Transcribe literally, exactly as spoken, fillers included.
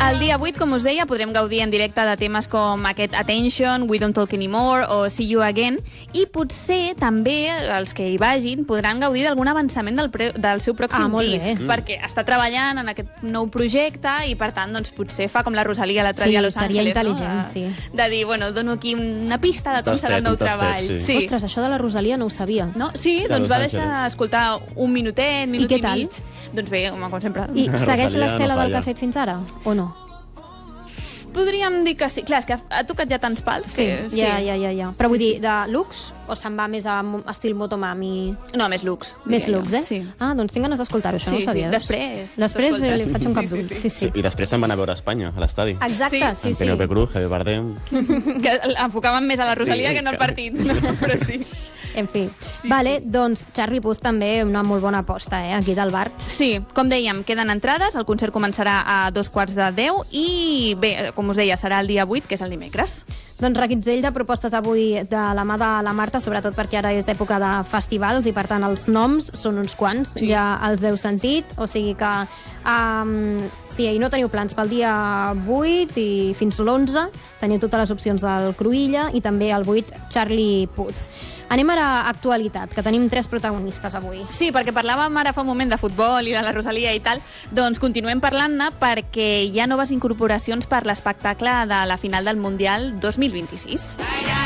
El dia vuit, com us deia, podrem gaudir en directe de temes com aquest Attention, We Don't Talk Anymore o See You Again, i potser també els que hi vagin podran gaudir d'algun avançament del, pre del seu pròxim ah, disc, mm. perquè està treballant en aquest nou projecte i, per tant, doncs, potser fa com la Rosalía l'altre sí, dia a Los seria Ángeles, intel·ligent, no? sí. De, de dir, bueno, dono aquí una pista de com tastet, serà el nou tastet, treball. sí. Sí. Ostres, això de la Rosalía no ho sabia. No? Sí, De doncs Los va deixar Ángeles. escoltar un minutet, minut I i, què tal? mig. Doncs bé, home, com sempre. I segueix Rosalía l'estela no del que falla. ha fet fins ara, o no? Podríem dir que sí. Clar, és que ha tocat ja tants pals. Sí, que, ja, ja, ja, ja. Però Sí, vull dir, sí. de luxe o se'n va més a mo- estil motomami? No, més looks. Més diria jo. luxe, eh? Sí. Ah, doncs tinc ganes d'escoltar-ho, això Sí, no ho sí, sabia. veus? després Després t'escoltes. li faig un cop Sí, sí, d'ull. sí. Sí, sí. Sí, I després se'n van a veure a Espanya, a l'estadi. Exacte, Sí. sí, Amb sí. Penélope Cruz, Javier Bardem... Que enfocaven més a la Rosalia Sí, que no al que- partit. No, però sí. En fi. Sí, Vale, doncs Charlie Puth també una molt bona aposta, eh, aquí del Bart. Sí, com dèiem, queden entrades, el concert començarà a dos quarts de deu i, bé, com us deia, serà el dia vuit, que és el dimecres. Doncs reguitzell de propostes avui de la mà de la Marta, sobretot perquè ara és època de festivals i, per tant, els noms són uns quants, Sí. ja els heu sentit, o sigui que um, si no teniu plans pel dia vuit i fins l'onze, teniu totes les opcions del Cruïlla i també el vuit Charlie Puth. Anem ara a actualitat, que tenim tres protagonistes avui. Sí, perquè parlàvem ara fa un moment de futbol i de la Rosalia i tal, doncs continuem parlant-ne perquè hi ha noves incorporacions per l'espectacle de la final del Mundial dos mil vint-i-sis.